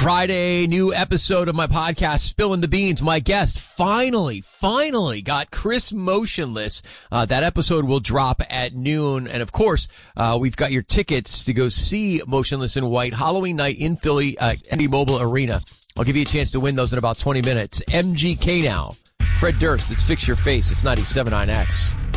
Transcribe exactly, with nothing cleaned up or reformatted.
Friday, new episode of my podcast, Spilling the Beans. My guest finally, finally got Chris Motionless. Uh, that episode will drop at noon. And of course, uh, we've got your tickets to go see Motionless in White Halloween night in Philly, uh, T-Mobile Arena. I'll give you a chance to win those in about twenty minutes. M G K now. Fred Durst, it's Fix Your Face. It's ninety-seven point nine X.